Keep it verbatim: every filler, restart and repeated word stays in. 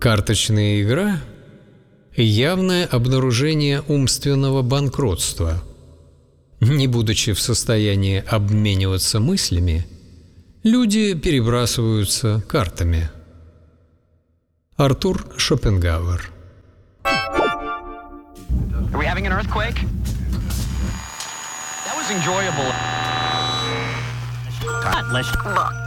Карточная игра – явное обнаружение умственного банкротства. Не будучи в состоянии обмениваться мыслями, люди перебрасываются картами. Артур Шопенгауэр. Are we having an earthquake? That was enjoyable. Let's